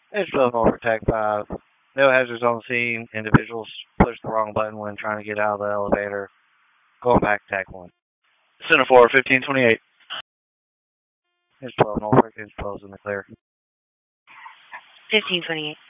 It's 12 over Tech 5. No hazards on the scene. Individuals pushed the wrong button when trying to get out of the elevator. Going back to Tech 1. Center 4, 1528. It's 12 Norfolk. It's 12 in the clear. 1528.